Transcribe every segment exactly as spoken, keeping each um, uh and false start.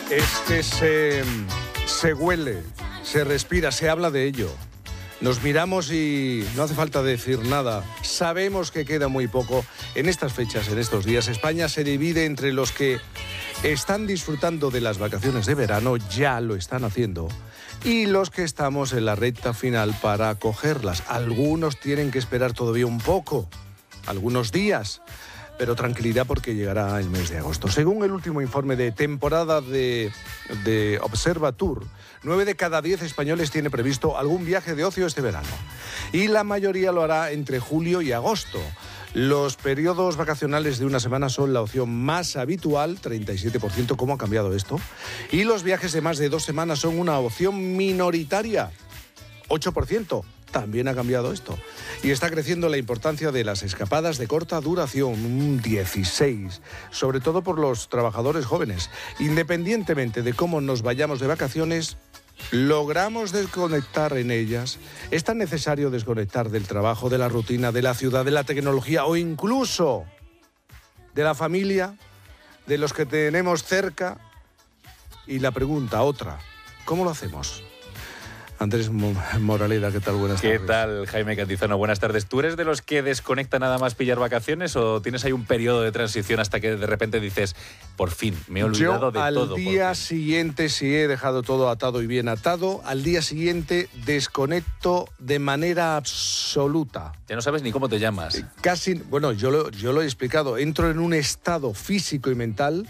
Es que se, se huele, se respira, se habla de ello. Nos miramos y no hace falta decir nada. Sabemos que queda muy poco. En estas fechas, en estos días, España se divide entre los que están disfrutando de las vacaciones de verano, ya lo están haciendo, y los que estamos en la recta final para acogerlas. Algunos tienen que esperar todavía un poco, algunos días, pero tranquilidad porque llegará el mes de agosto. Según el último informe de temporada de, de Observatur, nueve de cada diez españoles tiene previsto algún viaje de ocio este verano. Y la mayoría lo hará entre julio y agosto. Los periodos vacacionales de una semana son la opción más habitual, treinta y siete por ciento. ¿Cómo ha cambiado esto? Y los viajes de más de dos semanas son una opción minoritaria, ocho por ciento. También ha cambiado esto. Y está creciendo la importancia de las escapadas de corta duración, un dieciséis, sobre todo por los trabajadores jóvenes. Independientemente de cómo nos vayamos de vacaciones, logramos desconectar en ellas. Es tan necesario desconectar del trabajo, de la rutina, de la ciudad, de la tecnología o incluso de la familia, de los que tenemos cerca. Y la pregunta, otra, ¿cómo lo hacemos? Andrés Moraleda, ¿qué tal? Buenas tardes. ¿Qué tal, Jaime Cantizano? Buenas tardes. ¿Tú eres de los que desconecta nada más pillar vacaciones o tienes ahí un periodo de transición hasta que de repente dices, por fin, me he olvidado Yo, de al todo? Al día siguiente, si he dejado todo atado y bien atado, al día siguiente desconecto de manera absoluta. Ya no sabes ni cómo te llamas. Casi, bueno, yo lo, yo lo he explicado. Entro en un estado físico y mental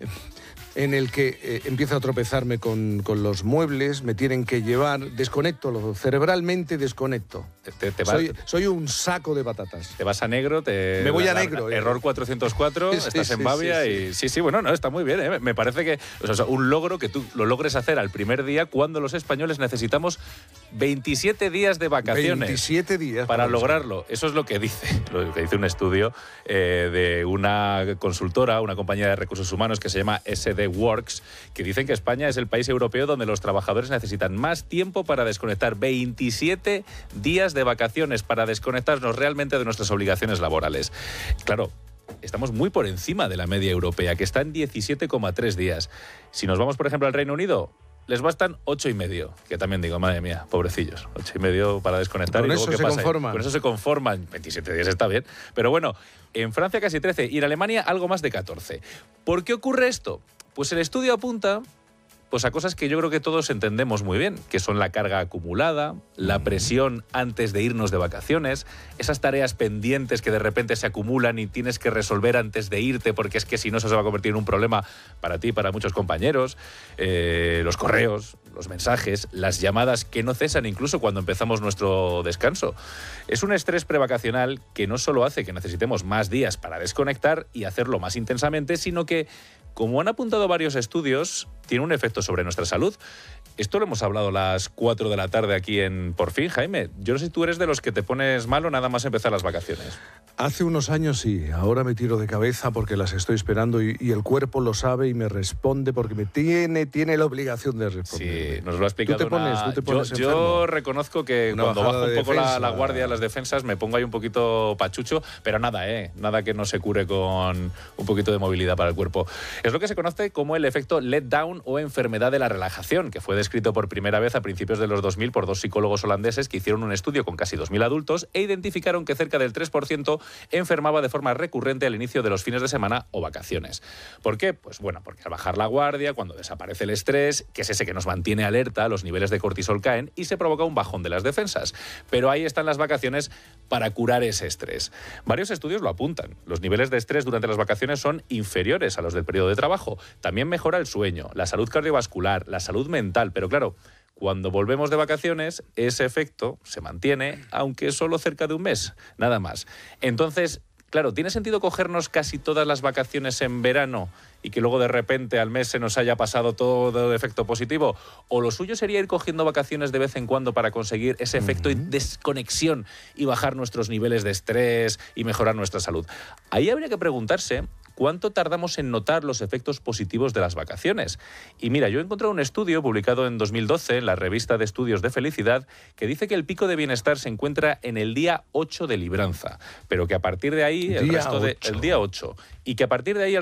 en el que eh, empiezo a tropezarme con, con los muebles, me tienen que llevar, desconecto, lo, cerebralmente desconecto. Te, te, te vas, soy, soy un saco de patatas. Te vas a negro, te... Me voy a la, negro. Eh. Error cuatrocientos cuatro, sí, estás sí, en Bavia sí, sí, sí. y... Sí, sí, bueno, no, está muy bien, ¿eh? Me parece que... O sea, un logro que tú lo logres hacer al primer día cuando los españoles necesitamos veintisiete días de vacaciones. veintisiete días. Para, para lograrlo. Eso es lo que dice, lo que dice un estudio eh, de una consultora, una compañía de recursos humanos que se llama S D Works, que dicen que España es el país europeo donde los trabajadores necesitan más tiempo para desconectar. veintisiete días de vacaciones para desconectarnos realmente de nuestras obligaciones laborales. Claro, estamos muy por encima de la media europea, que está en diecisiete coma tres días. Si nos vamos, por ejemplo, al Reino Unido, les bastan ocho y medio, que también digo, madre mía, pobrecillos, ocho y medio para desconectar. Con y eso luego, ¿qué se pasa? conforman. Con eso se conforman. veintisiete días está bien. Pero bueno, en Francia casi trece y en Alemania algo más de catorce. ¿Por qué ocurre esto? Pues el estudio apunta pues a cosas que yo creo que todos entendemos muy bien, que son la carga acumulada, la presión antes de irnos de vacaciones, esas tareas pendientes que de repente se acumulan y tienes que resolver antes de irte, porque es que si no eso se va a convertir en un problema para ti, para muchos compañeros, eh, los correos, los mensajes, las llamadas que no cesan incluso cuando empezamos nuestro descanso. Es un estrés prevacacional que no solo hace que necesitemos más días para desconectar y hacerlo más intensamente, sino que, como han apuntado varios estudios, tiene un efecto sobre nuestra salud. Esto lo hemos hablado a las cuatro de la tarde aquí en Por Fin, Jaime. Yo no sé si tú eres de los que te pones malo nada más empezar las vacaciones. Hace unos años sí, ahora me tiro de cabeza porque las estoy esperando y, y el cuerpo lo sabe y me responde porque me tiene, tiene la obligación de responder. Sí, nos lo ha explicado. ¿Tú te pones, una... tú te pones yo, yo reconozco que una cuando bajo un poco la, la guardia de las defensas me pongo ahí un poquito pachucho, pero nada, ¿eh? Nada que no se cure con un poquito de movilidad para el cuerpo. Es lo que se conoce como el efecto letdown o enfermedad de la relajación, que fue descrito por primera vez a principios de los dos mil por dos psicólogos holandeses que hicieron un estudio con casi dos mil adultos e identificaron que cerca del tres por ciento enfermaba de forma recurrente al inicio de los fines de semana o vacaciones. ¿Por qué? Pues bueno, porque al bajar la guardia, cuando desaparece el estrés, que es ese que nos mantiene alerta, los niveles de cortisol caen y se provoca un bajón de las defensas. Pero ahí están las vacaciones para curar ese estrés. Varios estudios lo apuntan. Los niveles de estrés durante las vacaciones son inferiores a los del periodo de trabajo. También mejora el sueño, la salud cardiovascular, la salud mental, pero claro, cuando volvemos de vacaciones, ese efecto se mantiene, aunque solo cerca de un mes, nada más. Entonces, claro, ¿tiene sentido cogernos casi todas las vacaciones en verano y que luego de repente al mes se nos haya pasado todo de efecto positivo? ¿O lo suyo sería ir cogiendo vacaciones de vez en cuando para conseguir ese efecto de desconexión y bajar nuestros niveles de estrés y mejorar nuestra salud? Ahí habría que preguntarse ¿cuánto tardamos en notar los efectos positivos de las vacaciones? Y mira, yo he encontrado un estudio publicado en dos mil doce en la revista de estudios de felicidad que dice que el pico de bienestar se encuentra en el día ocho de libranza, pero que a partir de ahí, el día resto de, el día ocho, y que a partir de ahí